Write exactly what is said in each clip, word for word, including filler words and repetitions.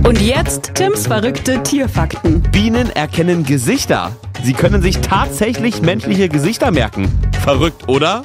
Und jetzt Tims verrückte Tierfakten. Bienen erkennen Gesichter. Sie können sich tatsächlich menschliche Gesichter merken. Verrückt, oder?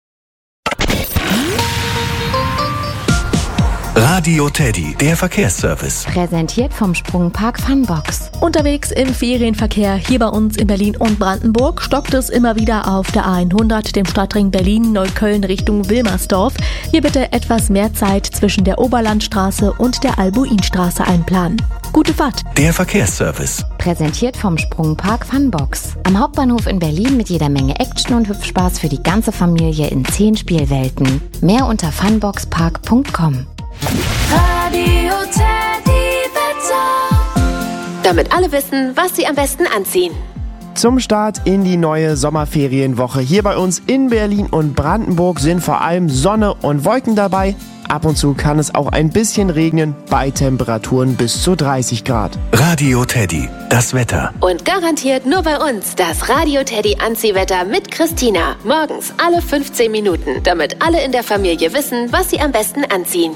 Radio Teddy, der Verkehrsservice. Präsentiert vom Sprungpark Funbox. Unterwegs im Ferienverkehr hier bei uns in Berlin und Brandenburg stockt es immer wieder auf der A hundert, dem Stadtring Berlin-Neukölln Richtung Wilmersdorf. Hier bitte etwas mehr Zeit zwischen der Oberlandstraße und der Albuinstraße einplanen. Gute Fahrt. Der Verkehrsservice. Präsentiert vom Sprungpark Funbox. Am Hauptbahnhof in Berlin mit jeder Menge Action und Hüpfspaß für die ganze Familie in zehn Spielwelten. Mehr unter funboxpark punkt com. Radio Teddy Wetter. Damit alle wissen, was sie am besten anziehen. Zum Start in die neue Sommerferienwoche hier bei uns in Berlin und Brandenburg sind vor allem Sonne und Wolken dabei. Ab und zu kann es auch ein bisschen regnen, bei Temperaturen bis zu dreißig Grad. Radio Teddy, das Wetter. Und garantiert nur bei uns das Radio Teddy Anziehwetter mit Christina. Morgens alle fünfzehn Minuten, damit alle in der Familie wissen, was sie am besten anziehen.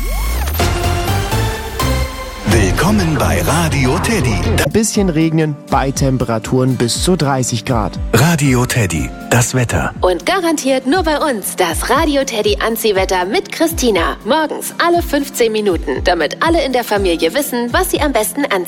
Willkommen bei Radio Teddy. Ein bisschen regnen, bei Temperaturen bis zu dreißig Grad. Radio Teddy, das Wetter. Und garantiert nur bei uns das Radio Teddy Anziehwetter mit Christina. Morgens alle fünfzehn Minuten, damit alle in der Familie wissen, was sie am besten anziehen.